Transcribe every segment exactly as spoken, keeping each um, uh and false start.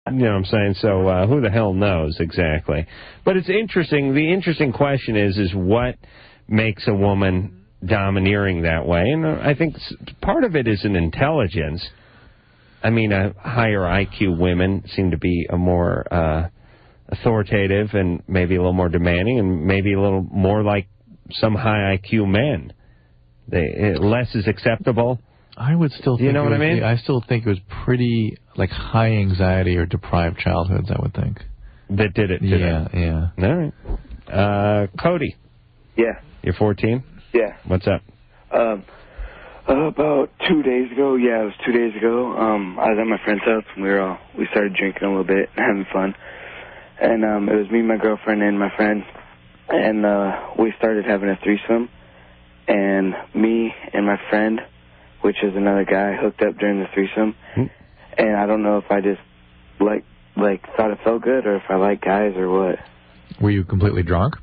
You know what I'm saying? So uh, who the hell knows exactly? But it's interesting. The interesting question is, is what makes a woman domineering that way? And I think part of it is an intelligence. I mean, uh, higher I Q women seem to be a more uh, authoritative and maybe a little more demanding and maybe a little more like some high I Q men. They, less is acceptable. I would still think you know it what was, I mean? I still think it was pretty, like, high anxiety or deprived childhoods, I would think. That did it to Yeah, them. yeah. All right. Uh, Cody. Yeah. You're fourteen? Yeah. What's up? Um, uh, about two days ago, yeah, it was two days ago, um, I was at my friend's house, and we were all, we started drinking a little bit and having fun. And, um, it was me, my girlfriend, and my friend, and, uh, we started having a threesome, and me and my friend, which is another guy, hooked up during the threesome, hmm. and I don't know if I just, like, like, thought it felt good, or if I like guys, or what. Were you completely drunk?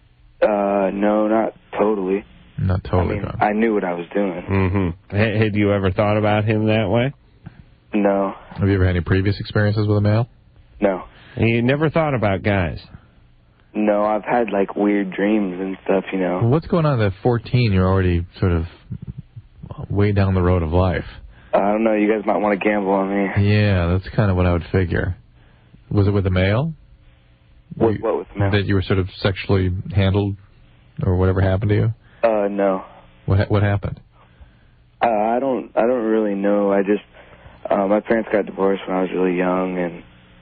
Uh, no, not totally. Not totally I mean, drunk. I knew what I was doing. Mm-hmm. H- had you ever thought about him that way? No. Have you ever had any previous experiences with a male? No. And you never thought about guys? No, I've had, like, weird dreams and stuff, you know. Well, what's going on at fourteen? You're already sort of way down the road of life. I don't know. You guys might want to gamble on me. Yeah, that's kind of what I would figure. Was it with a male? What, you, what with a male? That you were sort of sexually handled or whatever happened to you? Uh, no. What what happened? Uh, I don't I don't really know. I just, uh, my parents got divorced when I was really young, and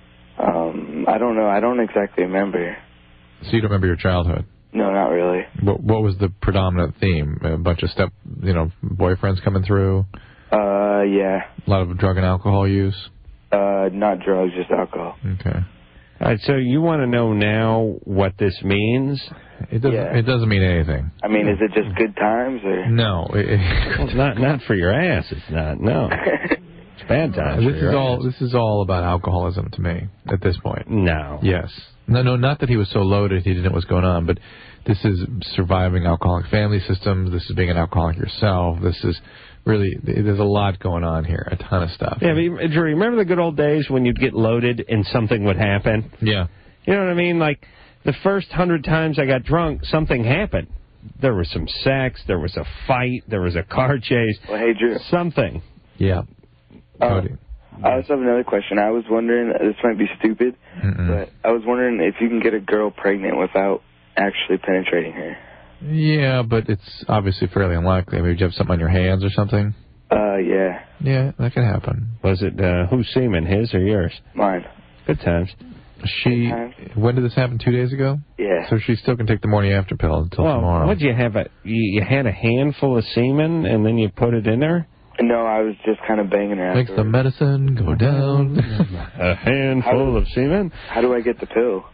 um, I don't know. I don't exactly remember. So you don't remember your childhood? No, not really. What, what was the predominant theme? A bunch of step, you know, boyfriends coming through? Uh, yeah. A lot of drug and alcohol use? Uh, not drugs, just alcohol. Okay. All right, so you want to know now what this means? It doesn't. Yeah. It doesn't mean anything. I mean, is it just good times, or? No. It, it, well, it's not not for your ass. It's not. No. It's bad times. This for your is all. ass. This is all about alcoholism to me at this point. No. Yes. No, no, not that he was so loaded he didn't know what was going on, but this is surviving alcoholic family systems. This is being an alcoholic yourself. This is really, there's a lot going on here, a ton of stuff. Yeah, but, Drew, remember the good old days when you'd get loaded and something would happen? Yeah. You know what I mean? Like, the first hundred times I got drunk, something happened. There was some sex, there was a fight, there was a car chase. Well, hey, Drew. Something. Yeah. Um, I also have another question. I was wondering, this might be stupid, Mm-mm. but I was wondering if you can get a girl pregnant without actually penetrating her. Yeah, but it's obviously fairly unlikely. Maybe you have something on your hands or something? Uh, yeah. Yeah, that can happen. Was it, uh, whose semen, his or yours? Mine. Good times. She, when did this happen, two days ago? Yeah. So she still can take the morning after pill until well, tomorrow. What, did you have, a, you, you had a handful of semen and then you put it in there? No, I was just kind of banging her Makes the medicine go down. A handful do, of semen? How do I get the pill?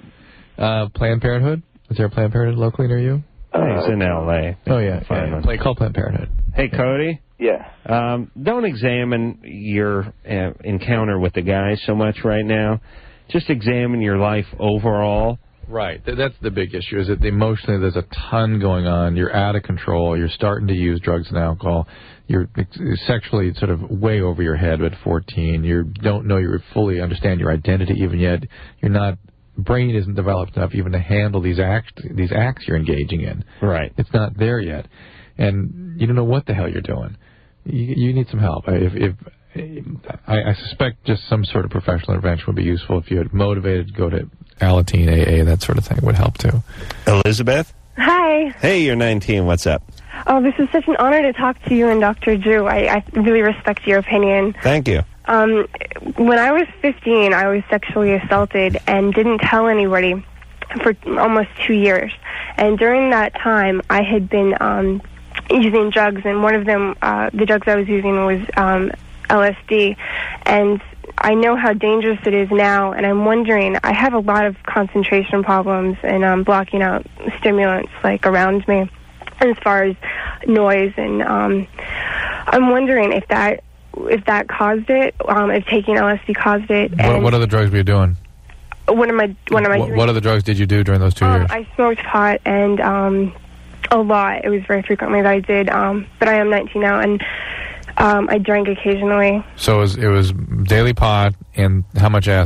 Uh, Planned Parenthood? Is there a Planned Parenthood locally near you? Uh, it's in L A Oh, yeah. yeah. Play, call Planned Parenthood. Hey, Cody? Yeah. Um, don't examine your uh, encounter with the guys so much right now. Just examine your life overall. Right. That's the big issue, is that emotionally there's a ton going on. You're out of control. You're starting to use drugs and alcohol. You're sexually sort of way over your head at fourteen. You don't know you fully understand your identity even yet. You're not, brain isn't developed enough even to handle these acts, these acts you're engaging in. Right. It's not there yet. And you don't know what the hell you're doing. You, you need some help. If, if I, I suspect just some sort of professional intervention would be useful. If you're motivated, go to Alateen, A A, that sort of thing would help too. Elizabeth? Hi. Hey, you're nineteen. What's up? Oh, this is such an honor to talk to you and Doctor Drew. I, I really respect your opinion. Thank you. Um, when I was fifteen, I was sexually assaulted and didn't tell anybody for almost two years. And during that time, I had been um, using drugs, and one of them, uh, the drugs I was using was um, L S D. And I know how dangerous it is now, and I'm wondering, I have a lot of concentration problems and um, blocking out stimulants, like, around me, as far as noise, and um, I'm wondering if that if that caused it, um, if taking L S D caused it. What, and what other drugs were you doing? What am I, what am I what, doing? What other drugs did you do during those two um, years? I smoked pot, and um, a lot. It was very frequently that I did, um, but I am nineteen now, and Um, I drank occasionally. So it was, it was daily pot, and how much acid?